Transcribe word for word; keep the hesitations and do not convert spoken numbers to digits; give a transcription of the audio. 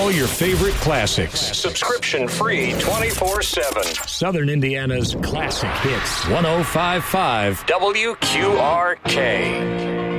all your favorite classics. Subscription free twenty-four seven. Southern Indiana's classic hits. one oh five point five W Q R K.